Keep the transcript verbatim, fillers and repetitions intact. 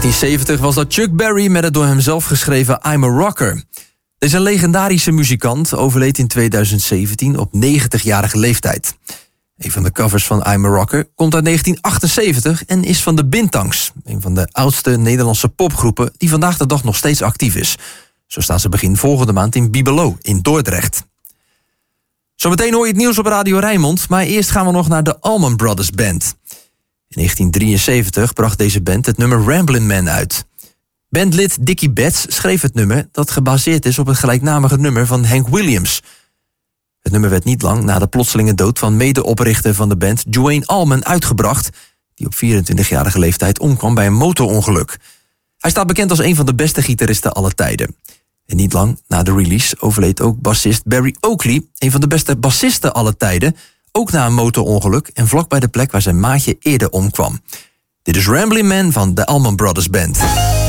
negentien zeventig was dat Chuck Berry met het door hemzelf geschreven I'm a Rocker. Deze legendarische muzikant overleed in tweeduizend zeventien op negentigjarige leeftijd. Een van de covers van I'm a Rocker komt uit negentien achtenzeventig en is van de Bintangs, een van de oudste Nederlandse popgroepen die vandaag de dag nog steeds actief is. Zo staan ze begin volgende maand in Bibelo in Dordrecht. Zometeen hoor je het nieuws op Radio Rijnmond, maar eerst gaan we nog naar de Allman Brothers Band. In negentien drieënzeventig bracht deze band het nummer Ramblin' Man uit. Bandlid Dickie Betts schreef het nummer dat gebaseerd is op het gelijknamige nummer van Hank Williams. Het nummer werd niet lang na de plotselinge dood van medeoprichter van de band Duane Allman uitgebracht, die op vierentwintigjarige leeftijd omkwam bij een motorongeluk. Hij staat bekend als een van de beste gitaristen aller tijden. En niet lang na de release overleed ook bassist Barry Oakley, een van de beste bassisten aller tijden, ook na een motorongeluk en vlak bij de plek waar zijn maatje eerder omkwam. Dit is Ramblin' Man van de Allman Brothers Band.